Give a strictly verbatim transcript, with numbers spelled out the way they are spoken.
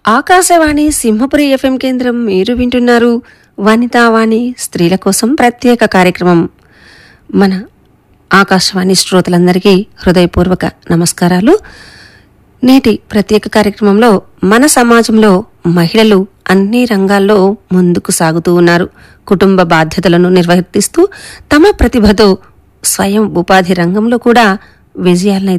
Akashvani Simhapuri FM కేంద్రం. మీరు వింటున్నారు వనితావాణి, స్త్రీల కోసం ప్రత్యేక కార్యక్రమం. మన ఆకాశవాణి శ్రోతలందరికీ హృదయపూర్వక నమస్కారాలు. నేటి ప్రత్యేక కార్యక్రమంలో మన సమాజంలో మహిళలు అన్ని రంగాల్లో ముందుకు సాగుతూ ఉన్నారు. కుటుంబ బాధ్యతలను నిర్వర్తిస్తూ తమ ప్రతిభతో స్వయం ఉపాధి రంగంలో కూడా విజయాలనైతే